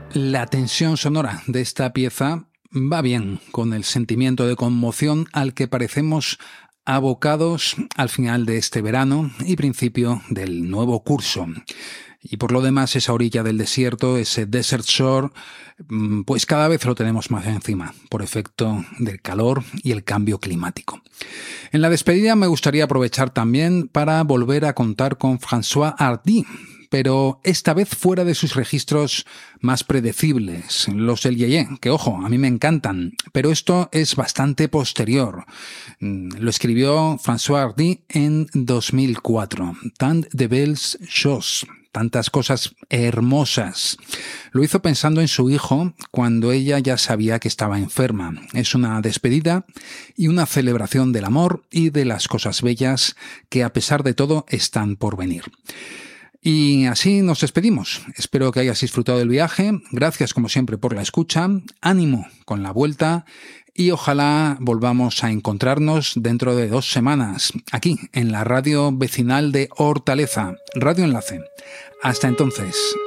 La tensión sonora de esta pieza va bien con el sentimiento de conmoción al que parecemos abocados al final de este verano y principio del nuevo curso. Y por lo demás, esa orilla del desierto, ese desert shore, pues cada vez lo tenemos más encima, por efecto del calor y el cambio climático. En la despedida me gustaría aprovechar también para volver a contar con François Hardy, pero esta vez fuera de sus registros más predecibles, los del Yeye, que ojo, a mí me encantan, pero esto es bastante posterior. Lo escribió François Hardy en 2004, Tant de belles choses, tantas cosas hermosas. Lo hizo pensando en su hijo cuando ella ya sabía que estaba enferma. Es una despedida y una celebración del amor y de las cosas bellas que a pesar de todo están por venir. Y así nos despedimos. Espero que hayas disfrutado del viaje. Gracias como siempre por la escucha. Ánimo con la vuelta y ojalá volvamos a encontrarnos dentro de 2 semanas aquí en la radio vecinal de Hortaleza, Radio Enlace. Hasta entonces.